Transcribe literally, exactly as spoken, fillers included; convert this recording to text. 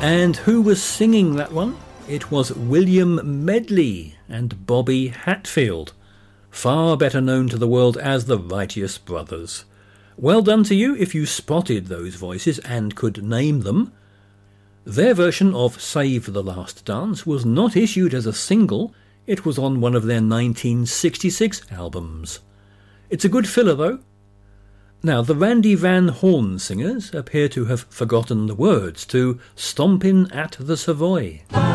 And who was singing that one? It was William Medley and Bobby Hatfield, far better known to the world as the Righteous Brothers. Well done to you if you spotted those voices and could name them. Their version of Save the Last Dance was not issued as a single, it was on one of their nineteen sixty-six albums. It's a good filler though. Now, the Randy Van Horn singers appear to have forgotten the words to Stompin' at the Savoy.